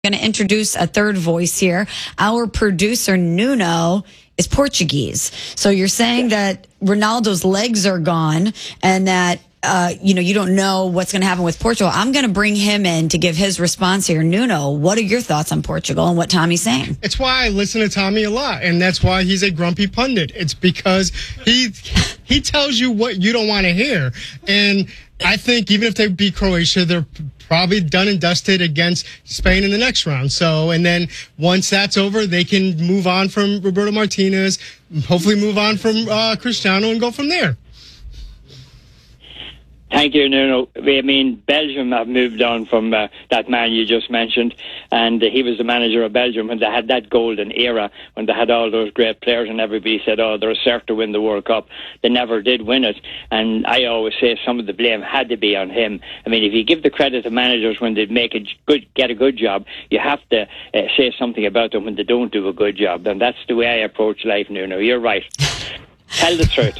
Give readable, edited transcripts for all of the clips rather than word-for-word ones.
Going to introduce a third voice here. Our producer, Nuno, is Portuguese. So you're saying that Ronaldo's legs are gone and that, you don't know what's going to happen with Portugal. I'm going to bring him in to give his response here. Nuno, what are your thoughts on Portugal and what Tommy's saying? It's why I listen to Tommy a lot, and that's why he's a grumpy pundit. It's because he tells you what you don't want to hear. And I think even if they beat Croatia, they're probably done and dusted against Spain in the next round. So, and then once that's over, they can move on from Roberto Martinez, hopefully move on from Cristiano and go from there. Thank you, Nuno. I mean, Belgium have moved on from that man you just mentioned, and he was the manager of Belgium when they had that golden era, when they had all those great players, and everybody said, oh, they're certain to win the World Cup. They never did win it, and I always say some of the blame had to be on him. I mean, if you give the credit to managers when they get a good job, you have to say something about them when they don't do a good job, and that's the way I approach life, Nuno. You're right. Tell the truth.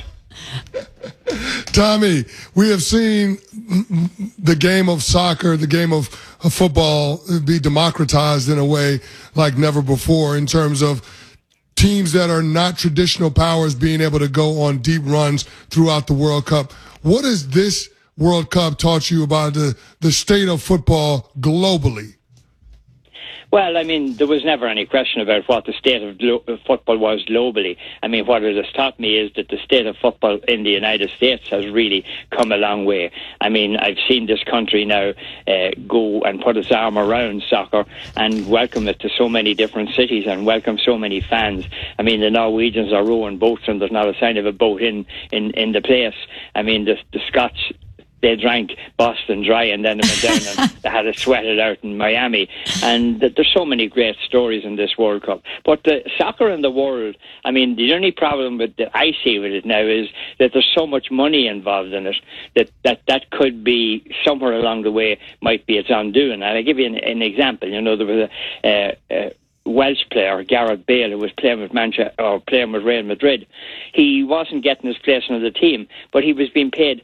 Tommy, we have seen the game of soccer, the game of football be democratized in a way like never before in terms of teams that are not traditional powers being able to go on deep runs throughout the World Cup. What has this World Cup taught you about the state of football globally? Well, I mean, there was never any question about what the state of football was globally. I mean, what it has taught me is that the state of football in the United States has really come a long way. I mean, I've seen this country now go and put its arm around soccer and welcome it to so many different cities and welcome so many fans. I mean, the Norwegians are rowing boats and there's not a sign of a boat in the place. I mean, the Scots, they drank Boston dry and then they went down and they had to sweat it out in Miami. And there's so many great stories in this World Cup. But the soccer in the world, I mean, the only problem that I see with it now is that there's so much money involved in it that could be somewhere along the way might be its undoing. And I'll give you an example. You know, there was a Welsh player, Gareth Bale, who was playing with Real Madrid. He wasn't getting his place on the team, but he was being paid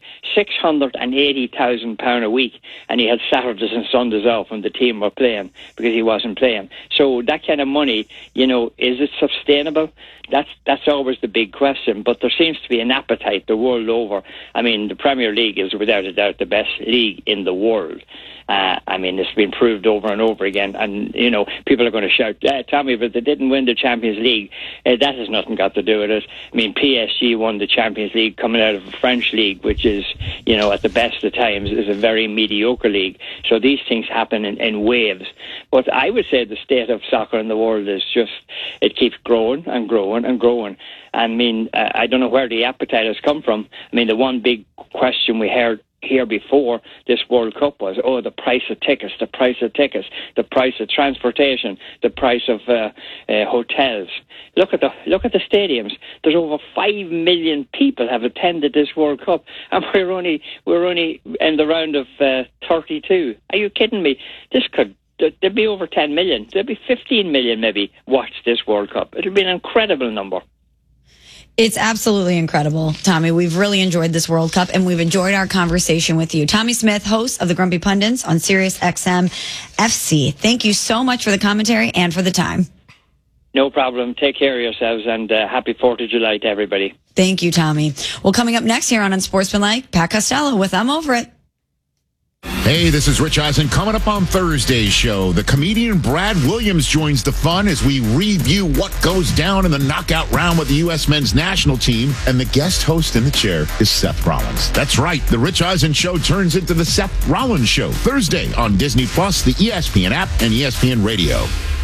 £680,000 a week, and he had Saturdays and Sundays off when the team were playing because he wasn't playing. So that kind of money, is it sustainable? That's always the big question. But there seems to be an appetite the world over. I mean, the Premier League is without a doubt the best league in the world. I mean, it's been proved over and over again. And, people are going to shout, Tommy, but they didn't win the Champions League. That has nothing got to do with it. I mean, PSG won the Champions League coming out of a French league, which is, at the best of times, is a very mediocre league. So these things happen in waves. But I would say the state of soccer in the world is just, it keeps growing and growing and growing. I mean, I don't know where the appetite has come from. I mean, the one big question we heard here before this World Cup was, the price of tickets, the price of transportation, the price of hotels. Look at the stadiums. There's over 5 million people have attended this World Cup, and we're only in the round of 32. Are you kidding me? There'd be over 10 million. There'd be 15 million maybe watch this World Cup. It'll be an incredible number. It's absolutely incredible, Tommy. We've really enjoyed this World Cup, and we've enjoyed our conversation with you. Tommy Smith, host of the Grumpy Pundits on Sirius XM FC. Thank you so much for the commentary and for the time. No problem. Take care of yourselves, and happy 4th of July to everybody. Thank you, Tommy. Well, coming up next here on Unsportsmanlike, Pat Costello with I'm Over It. Hey, this is Rich Eisen. Coming up on Thursday's show, the comedian Brad Williams joins the fun as we review what goes down in the knockout round with the U.S. men's national team. And the guest host in the chair is Seth Rollins. That's right. The Rich Eisen Show turns into the Seth Rollins Show Thursday on Disney+, the ESPN app, and ESPN Radio.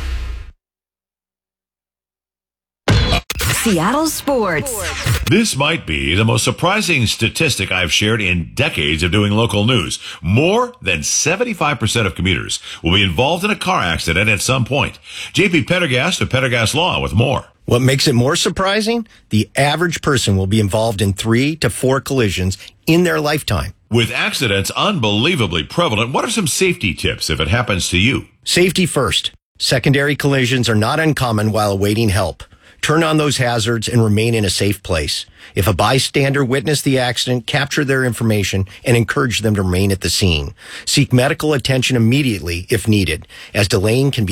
Seattle Sports. This might be the most surprising statistic I've shared in decades of doing local news. More than 75% of commuters will be involved in a car accident at some point. JP Pendergast of Pendergast Law with more. What makes it more surprising? The average person will be involved in 3 to 4 collisions in their lifetime. With accidents unbelievably prevalent, what are some safety tips if it happens to you? Safety first. Secondary collisions are not uncommon while awaiting help. Turn on those hazards and remain in a safe place. If a bystander witnessed the accident, capture their information and encourage them to remain at the scene. Seek medical attention immediately if needed, as delaying can be